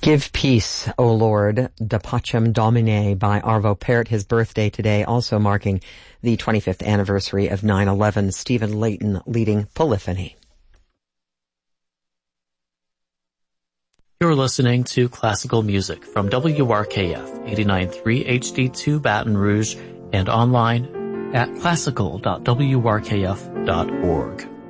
Give Peace, O Lord, Da Pacem Domine by Arvo Pärt, his birthday today, also marking the 25th anniversary of 9/11. Stephen Layton leading Polyphony. You're listening to classical music from WRKF 89.3 HD2 Baton Rouge and online at classical.wrkf.org.